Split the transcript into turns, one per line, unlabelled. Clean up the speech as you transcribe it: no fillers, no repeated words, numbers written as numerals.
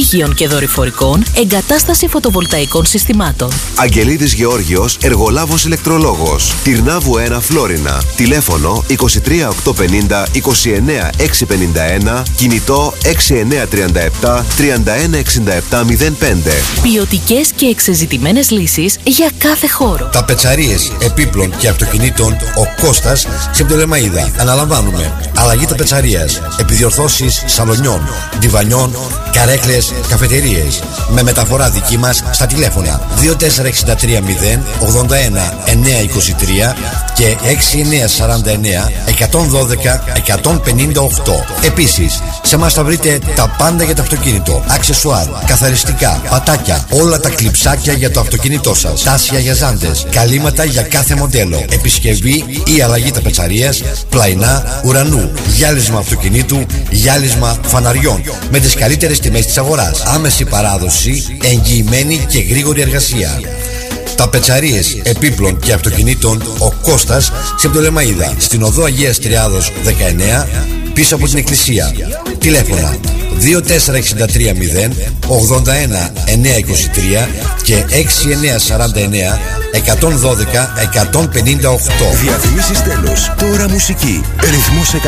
ψυγείων και δορυφορικών, εγκατάσταση φωτοβολταϊκών συστημάτων.
Αγγελίδης Γεώργιος, εργολάβος ηλεκτρολόγος. Τυρνάβου 1 Φλόρινα. Τηλέφωνο 23 850 29 651, κινητό 6937 31 67 05.
Ποιοτικές και εξεζητημένες λύσεις για κάθε χώρο.
Ταπετσαρίες επίπλων και αυτοκινήτων ο Κώστας σε Πτολεμαΐδα. Αναλαμβάνουμε αλλαγή ταπετσαρίας, επιδιορθώσεις σαλονιών, διβανιών, καρέκλες, καφετερίες. Με μεταφορά δική μας στα τηλέφωνα 2463 0 81 923 και 6949 112 158. Επίσης, σε μας θα βρείτε τα πάντα για το αυτοκίνητο, αξεσουάρ, καθαριστικά, πατάκια, όλα τα κλειψάκια για το αυτοκίνητό σας, τάσια για ζάντες, καλύματα για κάθε μοντέλο, επισκευή ή αλλαγή ταπετσαρίας, πλαϊνά, ουρανού, γυάλισμα αυτοκινήτου, γυάλισμα φαναριών, με τις καλύτερες τιμές της αγοράς, άμεση παράδοση, εγγυημένη και γρήγορη εργασία. Ταπετσαρίες επίπλων και αυτοκινήτων ο Κώστας σε Πτολεμαΐδα, στην οδό Αγίας Τριάδος 19, πίσω από την εκκλησία. Τηλέφωνα 2463 0 81 923 και 6949 112 158.
Διαφημίσεις τέλος. Τώρα μουσική. Ρυθμός 100.